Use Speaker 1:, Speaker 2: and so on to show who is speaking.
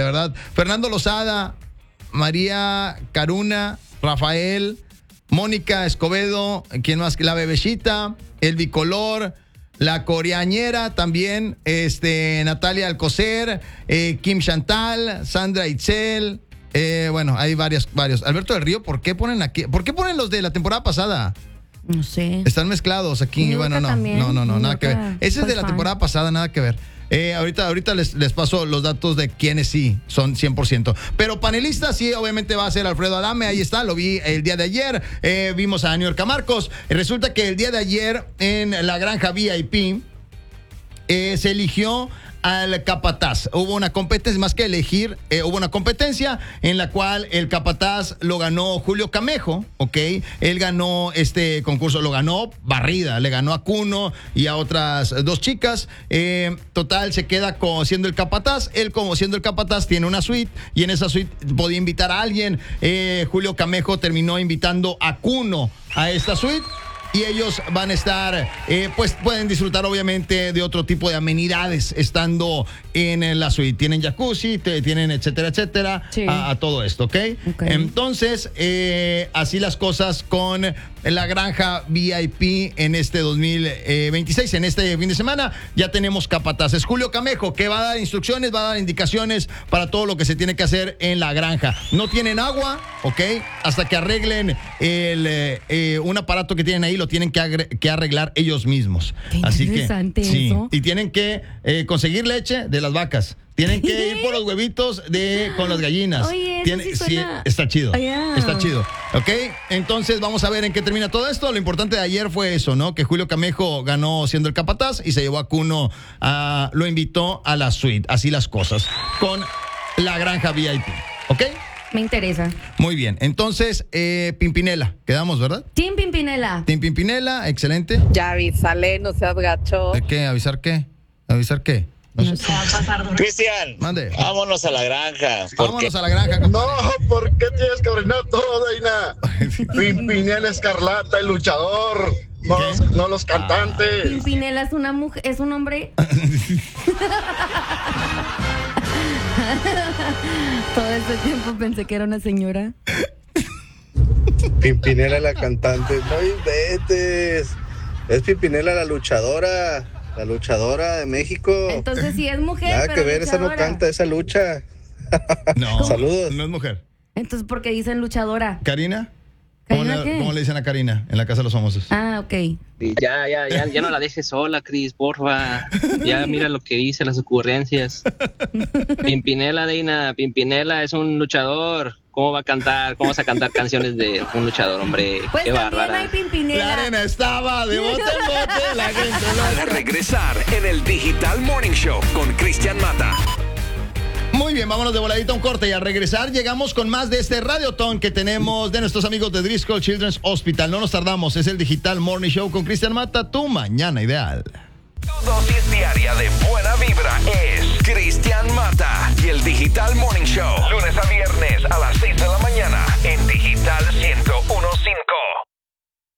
Speaker 1: verdad. Fernando Lozada, María Caruna, Rafael, Mónica Escobedo, ¿quién más? La Bebecita, el Bicolor, la Coreañera también, Natalia Alcocer, Kim Chantal, Sandra Itzel, bueno, hay varios. Alberto del Río, ¿por qué ponen aquí? ¿Por qué ponen los de la temporada pasada?
Speaker 2: No sé.
Speaker 1: Están mezclados aquí.
Speaker 2: Niurka
Speaker 1: bueno, no, nada que ver. Ese es de la temporada pasada, nada que ver. Ahorita les paso los datos de quienes sí son 100%. Pero panelista sí, obviamente va a ser Alfredo Adame. Ahí está, lo vi el día de ayer. Vimos a Niurka Marcos. Resulta que el día de ayer en la granja VIP se eligió al capataz. Hubo una competencia, más que elegir, hubo una competencia en la cual el capataz lo ganó Julio Camejo, ¿ok? Él ganó este concurso, lo ganó barrida, le ganó a Cuno y a otras dos chicas. Total, se queda siendo el capataz. Él, como siendo el capataz, tiene una suite y en esa suite podía invitar a alguien. Julio Camejo terminó invitando a Cuno a esta suite. Y ellos van a estar, pues pueden disfrutar obviamente de otro tipo de amenidades estando en la suite. Tienen jacuzzi, tienen etcétera,
Speaker 2: sí.
Speaker 1: a todo esto, ¿ok? Entonces, así las cosas con la granja VIP en este 2026, en este fin de semana. Ya tenemos capataces. Julio Camejo, que va a dar instrucciones, va a dar indicaciones para todo lo que se tiene que hacer en la granja. No tienen agua, ¿ok? Hasta que arreglen un aparato que tienen ahí, lo tienen que arreglar ellos mismos.
Speaker 2: Qué
Speaker 1: así
Speaker 2: interesante
Speaker 1: que sí,
Speaker 2: eso.
Speaker 1: y tienen que conseguir leche de las vacas. Tienen que ir por los huevitos con las gallinas.
Speaker 2: Oye, eso sí suena...
Speaker 1: está chido.
Speaker 2: Oh, yeah.
Speaker 1: Está chido. ¿Ok? Entonces vamos a ver en qué termina todo esto. Lo importante de ayer fue eso, ¿no? Que Julio Camejo ganó siendo el capataz y se llevó a Cuno, lo invitó a la suite. Así las cosas. Con la granja VIP. ¿Ok?
Speaker 2: Me interesa.
Speaker 1: Muy bien. Entonces, Pimpinela. Quedamos, ¿verdad?
Speaker 2: Team Pimpinela.
Speaker 1: Team Pimpinela, excelente.
Speaker 3: Ya avísale, no seas gacho.
Speaker 1: ¿De qué? ¿Avisar qué? ¿Avisar qué?
Speaker 2: No sé.
Speaker 4: Cristian,
Speaker 1: Mande.
Speaker 4: vámonos a la granja.
Speaker 1: Vámonos a la granja.
Speaker 5: No, ¿por qué tienes que orinar todo, Daina? Pimpinela Escarlata, el luchador, no los cantantes.
Speaker 2: Pimpinela es una mujer, es un hombre. Todo este tiempo pensé que era una señora.
Speaker 5: Pimpinela la cantante, no inventes. Es Pimpinela la luchadora de México.
Speaker 2: Entonces sí es mujer,
Speaker 5: Nada
Speaker 2: pero
Speaker 5: que ver, esa no
Speaker 2: luchadora.
Speaker 5: canta, esa lucha.
Speaker 1: No.
Speaker 5: Saludos.
Speaker 1: No es mujer.
Speaker 2: Entonces, ¿por qué dicen luchadora?
Speaker 1: ¿Karina?
Speaker 2: ¿Karina qué?
Speaker 1: ¿Cómo le dicen a Karina en la casa de los famosos?
Speaker 2: Ah, ok.
Speaker 6: Ya no la dejes sola, Cris, porfa. Ya mira lo que dice, las ocurrencias. Pimpinela, Deina, Pimpinela es un luchador. ¿Cómo va a cantar? ¿Cómo vas a cantar canciones de un luchador, hombre?
Speaker 2: Pues
Speaker 6: Qué
Speaker 2: también
Speaker 6: bárbara.
Speaker 2: hay Pimpinela.
Speaker 1: La arena estaba de bote en bote, la gente
Speaker 7: Al regresar en el Digital Morning Show con Cristian Mata.
Speaker 1: Muy bien, vámonos de voladita a un corte y al regresar llegamos con más de este Radiotón que tenemos de nuestros amigos de Driscoll Children's Hospital. No nos tardamos, es el Digital Morning Show con Cristian Mata, tu mañana ideal.
Speaker 7: Dosis diaria de buena vibra.